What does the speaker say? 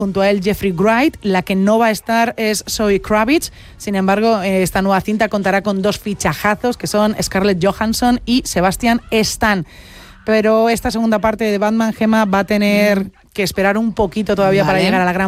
junto a él Jeffrey Wright. La que no va a estar es Zoe Kravitz. Sin embargo, esta nueva cinta contará con 2 fichajazos, que son Scarlett Johansson y Sebastian Stan. Pero esta segunda parte de Batman, Gemma, va a tener que esperar un poquito todavía para llegar a la gran